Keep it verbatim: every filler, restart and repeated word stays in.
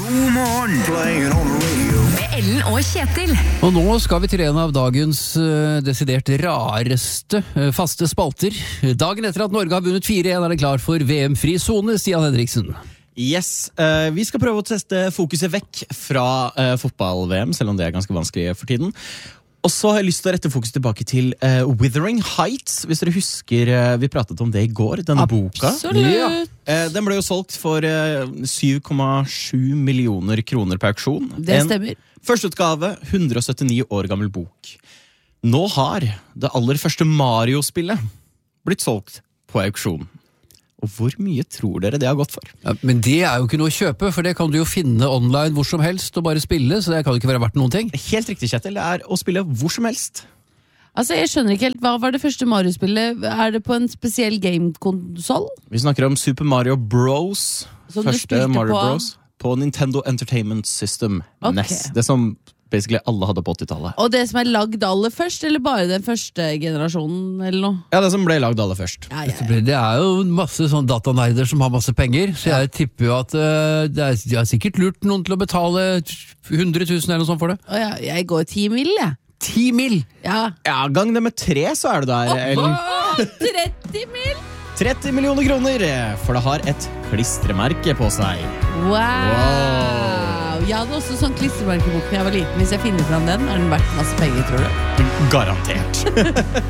God morgen. Playing on the radio. Med Ellen og Kjetil. Og nå skal vi til en av dagens uh, desidert rareste uh, faste spalter. Dagen etter at Norge har vunnet fire en er det klar for V M-fri zone, Stian Henriksen. Yes, uh, vi skal prøve å teste fokuset vekk fra uh, fotball-V M, selv om det er ganske vanskelig for tiden. Og så har jeg lyst til å rette fokus tilbake til uh, Wuthering Heights. Hvis dere husker, uh, vi pratet om det i går, denne boka. Absolutt. Ja. Uh, den ble jo solgt for uh, syv komma sju millioner kroner på auksjon. Det stemmer. En førsteutgave, hundre og syttini år gammel bok. Nå har det aller første Mario-spillet blitt solgt på auksjon. Og hvor mye tror dere det har gått for? Ja, men det er jo ikke noe å kjøpe, for det kan du jo finne online hvor som helst og bare spille, så det kan jo ikke være verdt noen ting. Helt riktig, Kjetil. Det er å spille hvor som helst. Altså, jeg skjønner ikke helt, hva var det første Mario-spillet? Er det på en spesiell game-konsol? Vi snakker om Super Mario Bros. Som du Første spilte Mario på? Bros. På Nintendo Entertainment System, Ok. N E S. Det som basically alle hadde på åttitallet. Og det som er lagd aller først, eller bare den første generasjonen, eller noe? Ja, det som ble lagd aller først. Ja, ja, ja. Det er jo masse sånn datanerder som har masse penger, så jeg tipper jo at uh, det er, de har sikkert lurt noen til å betale hundre tusen eller noe sånt for det. Å ja, jeg går ti mil, jeg. Ti mil! Ja. Ja, gang det med tre, så er du der, Ellen. Åh, tretti mil! tretti millioner kroner, for det har et klistremerke på seg. Wow. Wow. Jeg hadde også sånn klistremerkebok da jeg var liten. Hvis jeg finner fram den, er den verdt masse penger, tror du? Garantert.